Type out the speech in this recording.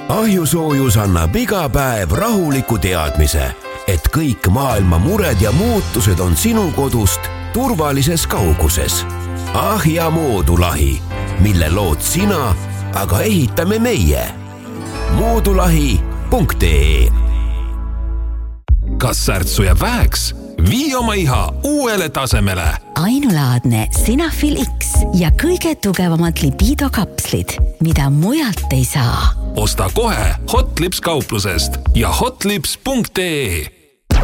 Ahjusoojus annab iga päev rahuliku teadmise, et kõik maailma mured ja muutused on sinu kodust turvalises kauguses. Ahja moodulahi, mille lood sina, aga ehitame meie. moodulahi.ee. Kas särtsu jääb väheks? Vii oma iha uuele tasemele. Ainulaadne Sinafil X ja kõige tugevamad libido-kapslid, mida mujalt ei saa. Osta kohe Hotlips kauplusest ja hotlips.ee.